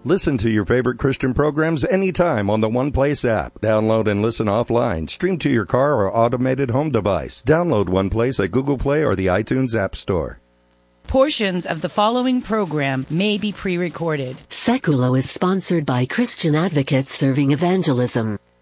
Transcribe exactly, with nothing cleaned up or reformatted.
Listen to your favorite Christian programs anytime on the One Place app. Download and listen offline. Stream to your car or automated home device. Download One Place at Google Play or the iTunes App Store. Portions of the following program may be pre-recorded. Seculo is sponsored by Christian Advocates Serving Evangelism.